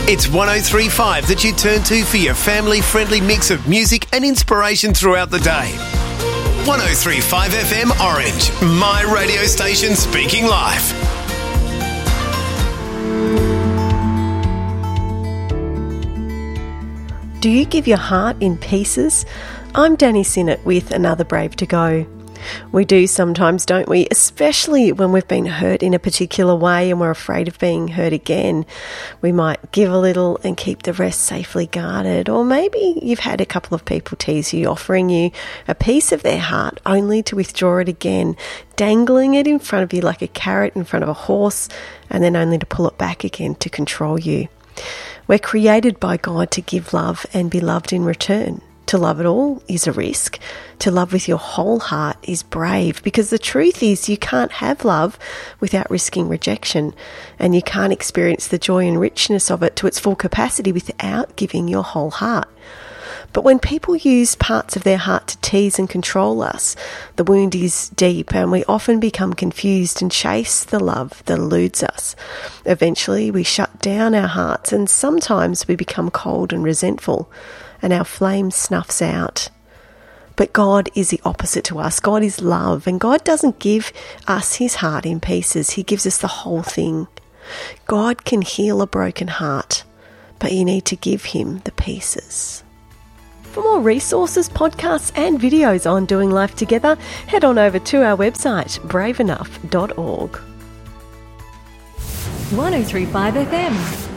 It's 103.5 that you turn to for your family-friendly mix of music and inspiration throughout the day. 103.5 FM Orange, my radio station speaking life. Do you give your heart in pieces? I'm Danny Sinnott with another Brave to Go. We do sometimes, don't we? Especially when we've been hurt in a particular way and we're afraid of being hurt again. We might give a little and keep the rest safely guarded. Or maybe you've had a couple of people tease you, offering you a piece of their heart only to withdraw it again, dangling it in front of you like a carrot in front of a horse, and then only to pull it back again to control you. We're created by God to give love and be loved in return. To love at all is a risk. To love with your whole heart is brave, because the truth is you can't have love without risking rejection, and you can't experience the joy and richness of it to its full capacity without giving your whole heart. But when people use parts of their heart to tease and control us, the wound is deep and we often become confused and chase the love that eludes us. Eventually we shut down our hearts, and sometimes we become cold and resentful, and our flame snuffs out. But God is the opposite to us. God is love, and God doesn't give us his heart in pieces. He gives us the whole thing. God can heal a broken heart, but you need to give him the pieces. For more resources, podcasts and videos on doing life together, head on over to our website, braveenough.org. 103.5 FM.